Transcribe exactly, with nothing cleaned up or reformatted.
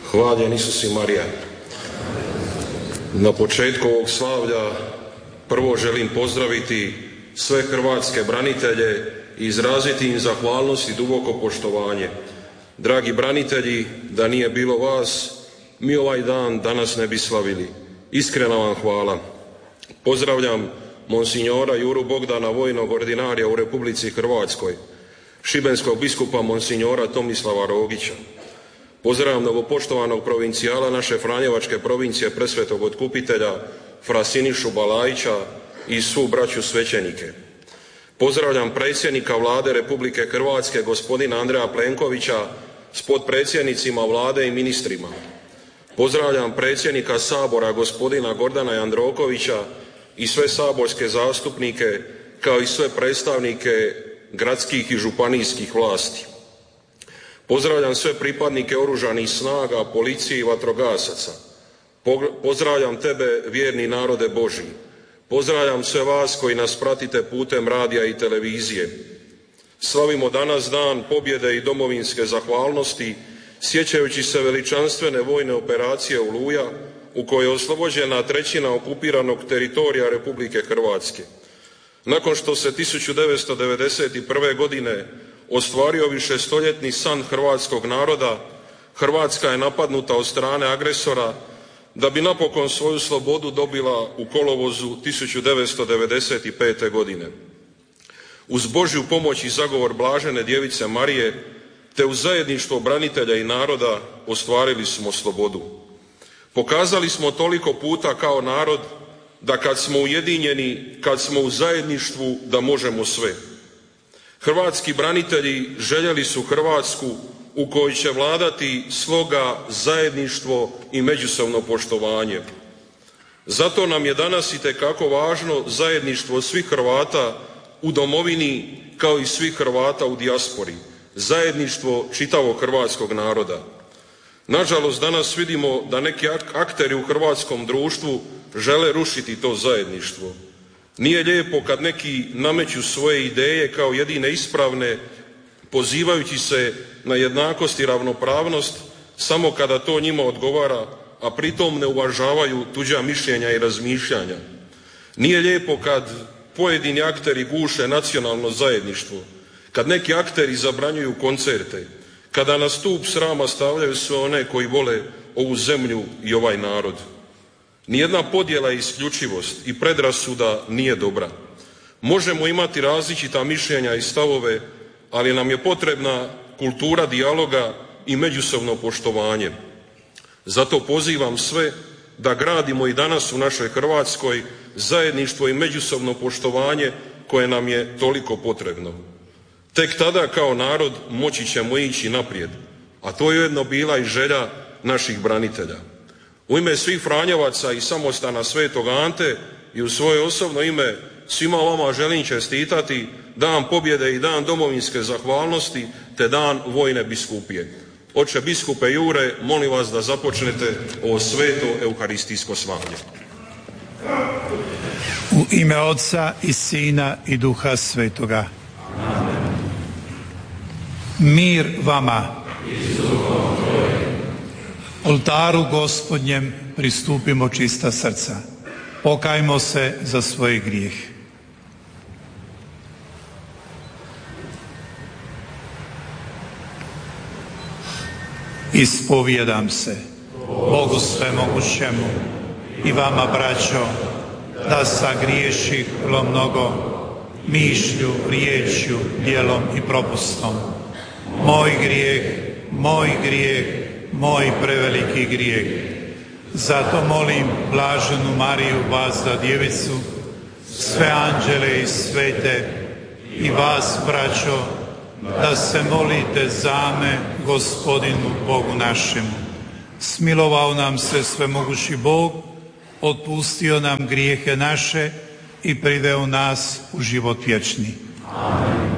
Hvaljen Isus i Marija. Na početku ovog slavlja prvo želim pozdraviti sve hrvatske branitelje i izraziti im zahvalnost i duboko poštovanje. Dragi branitelji, da nije bilo vas, mi ovaj dan danas ne bi slavili. Iskrena vam hvala. Pozdravljam monsinjora Juru Bogdana, vojnog ordinarija u Republici Hrvatskoj, šibenskog biskupa monsinjora Tomislava Rogića. Pozdravljam novopoštovanog provincijala naše Franjevačke provincije Presvetog Otkupitelja fra Sinišu Balajića i svu braću svećenike. Pozdravljam predsjednika Vlade Republike Hrvatske gospodina Andreja Plenkovića s potpredsjednicima Vlade i ministrima. Pozdravljam predsjednika Sabora gospodina Gordana Jandrokovića i sve saborske zastupnike kao i sve predstavnike gradskih i županijskih vlasti. Pozdravljam sve pripadnike oružanih snaga, policije i vatrogasaca. Pozdravljam tebe, vjerni narode Božji. Pozdravljam sve vas koji nas pratite putem radija i televizije. Slavimo danas dan pobjede i domovinske zahvalnosti, sjećajući se veličanstvene vojne operacije Oluja, u kojoj je oslobođena trećina okupiranog teritorija Republike Hrvatske. Nakon što se tisuću devetsto devedeset prve. godine ostvario višestoljetni san hrvatskog naroda, Hrvatska je napadnuta od strane agresora da bi napokon svoju slobodu dobila u kolovozu tisuću devetsto devedeset pete. godine. Uz Božju pomoć i zagovor blažene djevice Marije, te uz zajedništvo branitelja i naroda ostvarili smo slobodu. Pokazali smo toliko puta kao narod da kad smo ujedinjeni, kad smo u zajedništvu, da možemo sve. Hrvatski branitelji željeli su Hrvatsku u kojoj će vladati sloga, zajedništvo i međusobno poštovanje. Zato nam je danas itekako važno zajedništvo svih Hrvata u domovini kao i svih Hrvata u dijaspori, zajedništvo čitavog hrvatskog naroda. Nažalost, danas vidimo da neki akteri u hrvatskom društvu žele rušiti to zajedništvo. Nije lijepo kad neki nameću svoje ideje kao jedine ispravne, pozivajući se na jednakost i ravnopravnost samo kada to njima odgovara, a pritom ne uvažavaju tuđa mišljenja i razmišljanja. Nije lijepo kad pojedini akteri guše nacionalno zajedništvo, kad neki akteri zabranjuju koncerte, kada na stup srama stavljaju sve one koji vole ovu zemlju i ovaj narod. Nijedna podjela i isključivost i predrasuda nije dobra. Možemo imati različita mišljenja i stavove, ali nam je potrebna kultura dijaloga i međusobno poštovanje. Zato pozivam sve da gradimo i danas u našoj Hrvatskoj zajedništvo i međusobno poštovanje koje nam je toliko potrebno. Tek tada kao narod moći ćemo ići naprijed, a to je ujedno bila i želja naših branitelja. U ime svih Franjevaca i samostana Svetog Ante i u svoje osobno ime svima vama želim čestitati Dan pobjede i Dan domovinske zahvalnosti te Dan vojne biskupije. Oče biskupe Jure, molim vas da započnete ovo sveto euharistijsko slavlje. U ime Otca i Sina i Duha Svetoga. Mir vama. Oltaru Gospodnjem pristupimo čista srca. Pokajmo se za svoj grijeh. Ispovijedam se Bogu svemogućemu i vama, braćo, da sagriješih vrlo mnogo mišlju, riječju, djelom i propustom. Moj grijeh, moj grijeh, moj preveliki grijeh. Zato molim blaženu Mariju, Vazda djevicu, sve anđele i svete i vas, braćo, da se molite za me Gospodinu Bogu našemu. Smilovao nam se svemogući Bog, otpustio nam grijehe naše i priveo nas u život vječni. Amen.